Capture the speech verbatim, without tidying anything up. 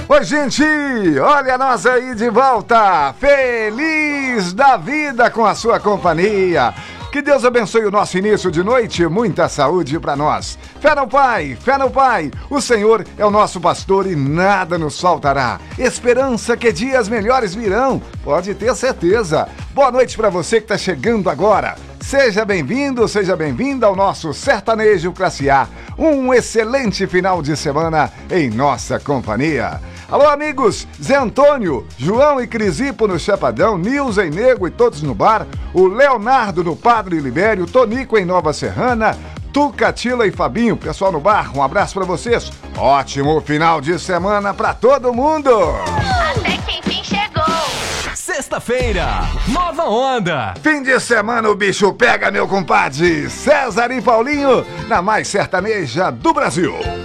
Oi, gente! Olha nós aí de volta! Feliz da vida com a sua companhia! Que Deus abençoe o nosso início de noite, muita saúde para nós. Fé no Pai, fé no Pai, o Senhor é o nosso pastor e nada nos faltará. Esperança que dias melhores virão, pode ter certeza. Boa noite para você que está chegando agora. Seja bem-vindo, seja bem-vinda ao nosso Sertanejo Classe A. Um excelente final de semana em nossa companhia. Alô, amigos, Zé Antônio, João e Crisipo no Chapadão, Nilza e Nego e todos no bar, o Leonardo no Padre Libério, Tonico em Nova Serrana, Tuca, Tila e Fabinho, pessoal no bar, um abraço pra vocês. Ótimo final de semana pra todo mundo. Até que enfim chegou. Sexta-feira, nova onda. Fim de semana o bicho pega, meu compadre. César e Paulinho, na mais sertaneja do Brasil.